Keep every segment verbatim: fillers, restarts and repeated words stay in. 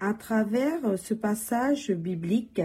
À travers ce passage biblique,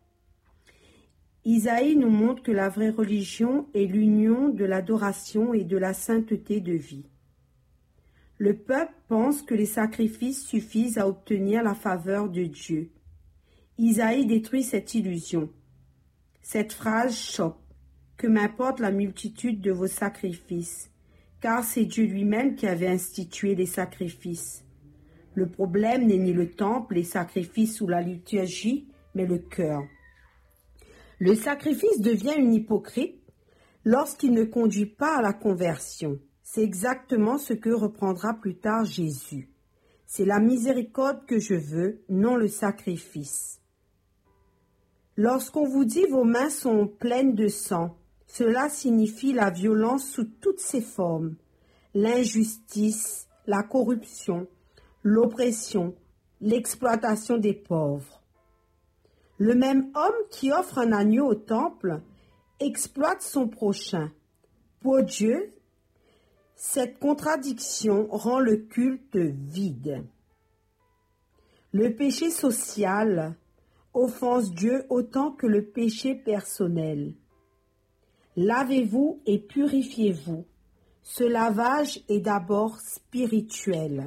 Isaïe nous montre que la vraie religion est l'union de l'adoration et de la sainteté de vie. Le peuple pense que les sacrifices suffisent à obtenir la faveur de Dieu. Isaïe détruit cette illusion. Cette phrase choque. Que m'importe la multitude de vos sacrifices, car c'est Dieu lui-même qui avait institué les sacrifices. Le problème n'est ni le temple, les sacrifices ou la liturgie, mais le cœur. Le sacrifice devient une hypocrite lorsqu'il ne conduit pas à la conversion. C'est exactement ce que reprendra plus tard Jésus. C'est la miséricorde que je veux, non le sacrifice. Lorsqu'on vous dit vos mains sont pleines de sang, cela signifie la violence sous toutes ses formes, l'injustice, la corruption, l'oppression, l'exploitation des pauvres. Le même homme qui offre un agneau au temple exploite son prochain. Pour Dieu, cette contradiction rend le culte vide. Le péché social offense Dieu autant que le péché personnel. Lavez-vous et purifiez-vous. Ce lavage est d'abord spirituel.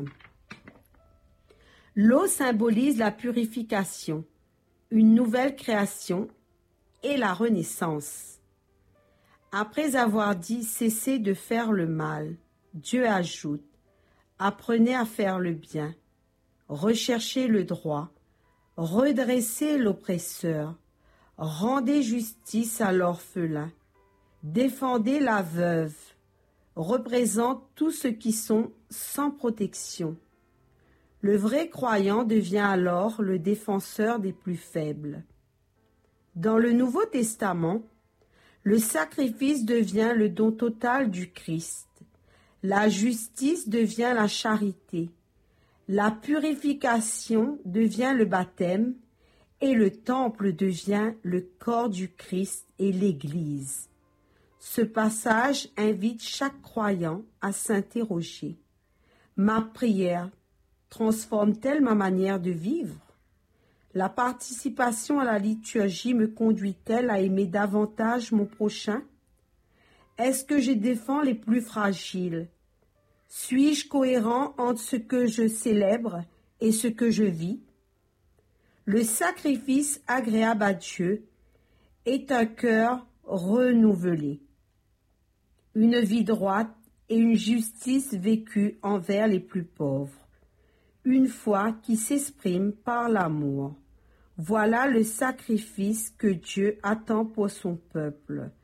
L'eau symbolise la purification, une nouvelle création et la renaissance. Après avoir dit « cessez de faire le mal », Dieu ajoute « apprenez à faire le bien, recherchez le droit, redressez l'oppresseur, rendez justice à l'orphelin, défendez la veuve, représente tous ceux qui sont sans protection. » Le vrai croyant devient alors le défenseur des plus faibles. Dans le Nouveau Testament, le sacrifice devient le don total du Christ. La justice devient la charité. La purification devient le baptême et le temple devient le corps du Christ et l'Église. Ce passage invite chaque croyant à s'interroger. Ma prière transforme-t-elle ma manière de vivre? La participation à la liturgie me conduit-elle à aimer davantage mon prochain? Est-ce que je défends les plus fragiles? Suis-je cohérent entre ce que je célèbre et ce que je vis? Le sacrifice agréable à Dieu est un cœur renouvelé, une vie droite et une justice vécue envers les plus pauvres, une foi qui s'exprime par l'amour. Voilà le sacrifice que Dieu attend pour son peuple.